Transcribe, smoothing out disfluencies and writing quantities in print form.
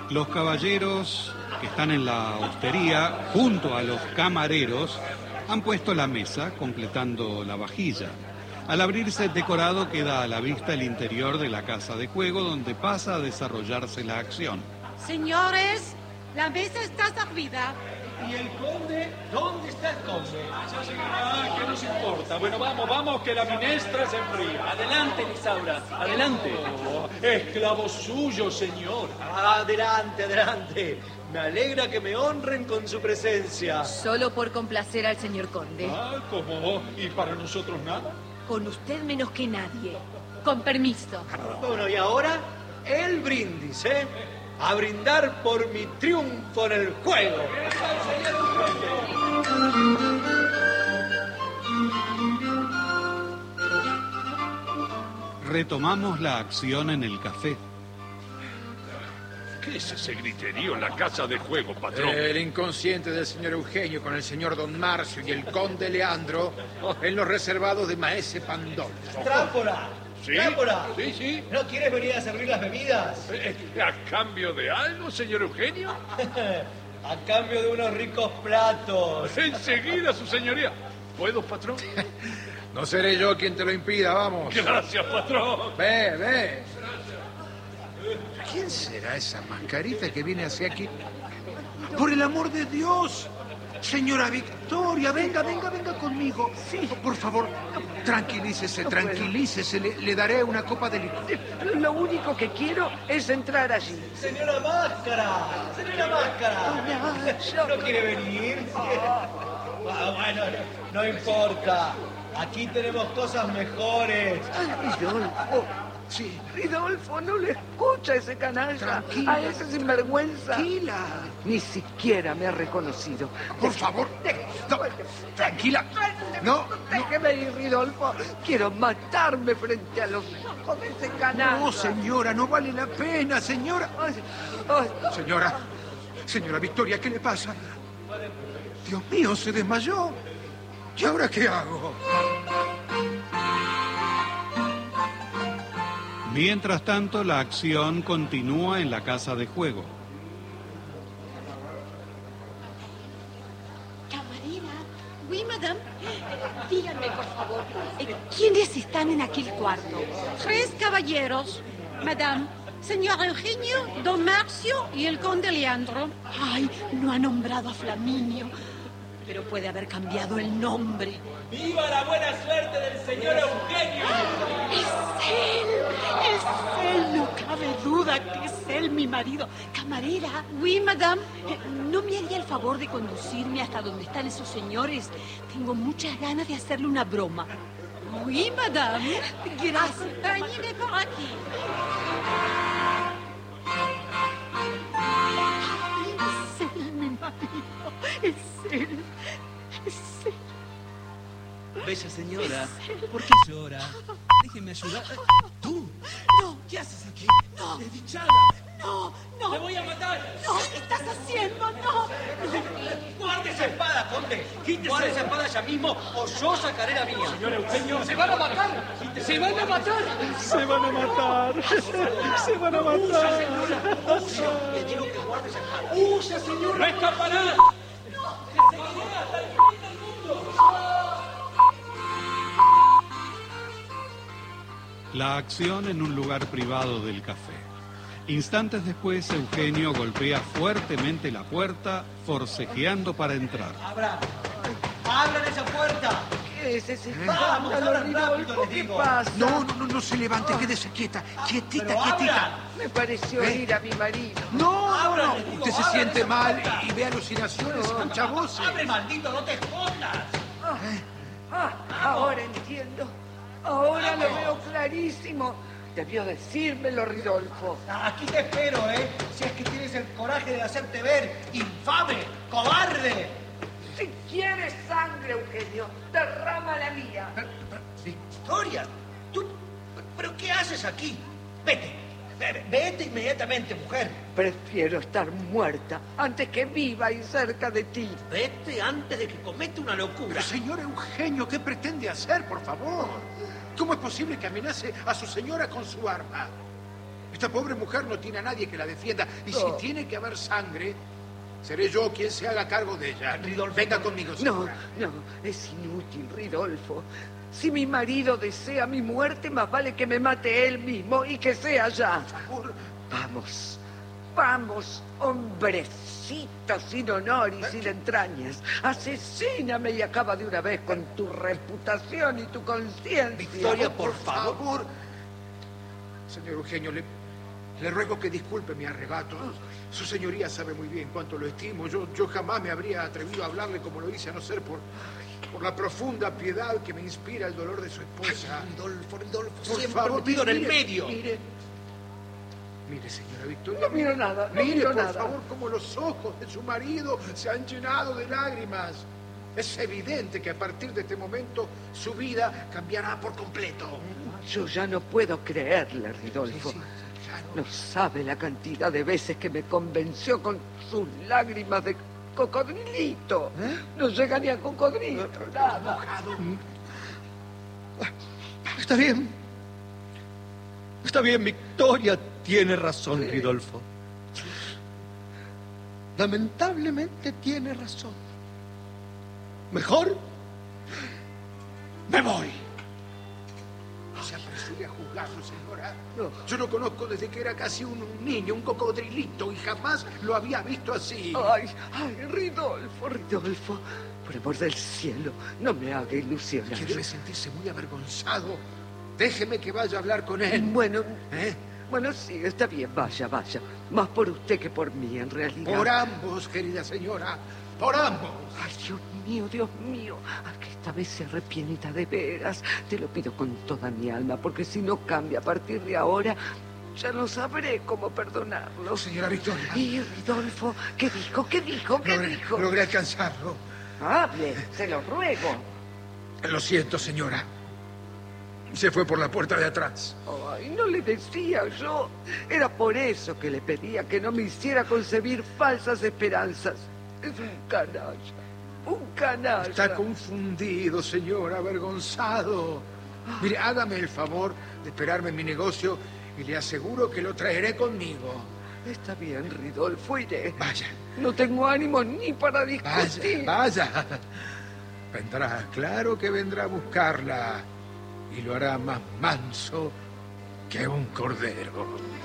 Los caballeros que están en la hostería, junto a los camareros, han puesto la mesa, completando la vajilla. Al abrirse el decorado queda a la vista el interior de la casa de juego, donde pasa a desarrollarse la acción. Señores, la mesa está servida. ¿Y el conde? ¿Dónde está el conde? ¿Qué nos importa? Bueno, vamos, que la minestra se enfría. Adelante, Isaura, adelante. Esclavo suyo, señor. Adelante. Me alegra que me honren con su presencia. Solo por complacer al señor conde. ¿Cómo? ¿Y para nosotros nada? Con usted menos que nadie. Con permiso. Bueno, y ahora el brindis, ¿eh? A brindar por mi triunfo en el juego. Retomamos la acción en el café. ¿Qué es ese griterío en la casa de juego, patrón? El inconsciente del señor Eugenio con el señor Don Marcio y el conde Leandro en los reservados de Maese Pandolfo. ¡Trápora! ¿Sí? ¡Trápora! Sí. ¿No quieres venir a servir las bebidas? ¿A cambio de algo, señor Eugenio? A cambio de unos ricos platos. Enseguida, su señoría. ¿Puedo, patrón? No seré yo quien te lo impida, vamos. Gracias, patrón. Ve. ¿Quién será esa mascarita que viene hacia aquí? Por el amor de Dios. Señora Victoria, venga conmigo. Sí. Por favor, tranquilícese. Le daré una copa de licor. Lo único que quiero es entrar allí. Señora Máscara. ¿No quiere venir? Bueno, no importa. Aquí tenemos cosas mejores. Ridolfo. Sí. Ridolfo, no le escucha a ese canalla. Tranquila. A ese sinvergüenza. Tranquila. Ni siquiera me ha reconocido. Por favor. No, tranquila. No. Déjeme ir, Ridolfo. Quiero matarme frente a los ojos de ese canalla. No, señora, no vale la pena, señora. Ay. Señora Victoria, ¿qué le pasa? Dios mío, se desmayó. ¿Y ahora qué hago? Mientras tanto, la acción continúa en la casa de juego. Camarera. Oui, madame. Díganme, por favor, ¿quiénes están en aquel cuarto? 3 caballeros. Madame, señor Eugenio, Don Marcio y el conde Leandro. Ay, no ha nombrado a Flaminio, pero puede haber cambiado el nombre. ¡Viva la buena suerte del señor Eugenio! Es él, no cabe duda que es él, mi marido. Camarera. Oui, madame. ¿No me haría el favor de conducirme hasta donde están esos señores? Tengo muchas ganas de hacerle una broma. Oui, madame. Gracias. Acompáñeme por aquí. Es él, mi marido. Es él. Bella señora, ¿por qué llora? Déjeme ayudar. ¿Tú? No. ¿Qué haces aquí? No. ¡Desdichada! No. ¡Te voy a matar! No, ¿qué estás haciendo? No. ¡Guarde esa espada, conde! ¡Guarde esa espada ya mismo o yo sacaré la mía! Señor Eugenio. ¡Se van a matar! ¡Se van a matar! Le digo que guarde esa espada. ¡Huya, señor! ¡No escaparás! La acción en un lugar privado del café. Instantes después, Eugenio golpea fuertemente la puerta, forcejeando para entrar. ¡Abran esa puerta! ¿Qué es ese Vamos, escándalo, abran rápido, Ridolfo? les ¿Qué digo. pasa? No se levante, quédese quieta. Quietita. Me pareció ir a mi marido. No. les digo, Usted se abran siente esa mal puerta. y ve alucinaciones, escucha voces. ¡Abre, maldito, no te escondas! Ahora entiendo. Ahora lo veo clarísimo. Debió decírmelo, Ridolfo. Aquí te espero, ¿eh? Si es que tienes el coraje de hacerte ver. ¡Infame! ¡Cobarde! Si quieres sangre, Eugenio, derrama la mía. Victoria, tú... ¿Pero qué haces aquí? Vete inmediatamente, mujer. Prefiero estar muerta antes que viva y cerca de ti. Vete antes de que cometa una locura. Pero, señor Eugenio, ¿qué pretende hacer, por favor? ¿Cómo es posible que amenace a su señora con su arma? Esta pobre mujer no tiene a nadie que la defienda. Y No. si tiene que haber sangre, seré yo quien se haga cargo de ella. Venga conmigo, No, señora. no, es inútil, Ridolfo. Si mi marido desea mi muerte, más vale que me mate él mismo y que sea ya. Por favor. Vamos, vamos, hombrecito sin honor y sin entrañas. Asesíname y acaba de una vez con tu reputación y tu conciencia. Victoria, por favor. Señor Eugenio, le ruego que disculpe mi arrebato. Su señoría sabe muy bien cuánto lo estimo. Yo jamás me habría atrevido a hablarle como lo hice, a no ser por la profunda piedad que me inspira el dolor de su esposa. Ridolfo, Por siempre favor, metido en el mire, medio. Mire, señora Victoria. No miro nada, no Mire, miro por nada. favor, como los ojos de su marido se han llenado de lágrimas. Es evidente que a partir de este momento su vida cambiará por completo. Yo ya no puedo creerle, Ridolfo. Sí, ya no. No sabe la cantidad de veces que me convenció con sus lágrimas de cocodrilito. No llega ni a cocodrilo, nada. Está bien. Está bien, Victoria tiene razón, Ridolfo. Lamentablemente tiene razón. Mejor me voy. No se apresure a juzgarlo, señora. No. Yo lo conozco desde que era casi un niño, un cocodrilito, y jamás lo había visto así. Ay, Ridolfo, Ridolfo. Por amor del cielo, no me haga ilusionar. Que debe sentirse muy avergonzado. Déjeme que vaya a hablar con él. Bueno, ¿Eh? bueno, sí, está bien, vaya, vaya. Más por usted que por mí, en realidad. Por ambos, querida señora. Por ambos. Ay, Dios mío, a que esta vez se arrepienta de veras. Te lo pido con toda mi alma, porque si no cambia a partir de ahora, ya no sabré cómo perdonarlo. Señora Victoria. Y Ridolfo, ¿qué dijo? ¿Qué dijo? ¿Qué dijo? Logré alcanzarlo. Hable, se lo ruego. Lo siento, señora. Se fue por la puerta de atrás. Ay, no le decía yo. Era por eso que le pedía que no me hiciera concebir falsas esperanzas. Es un canalla. Un canalla. Está confundido, señor, avergonzado. Mire, hágame el favor de esperarme en mi negocio y le aseguro que lo traeré conmigo. Está bien, Ridolfo, iré. Vaya, No tengo ánimo ni para discutir. vaya. Vendrá, claro que vendrá a buscarla. Y lo hará más manso que un cordero.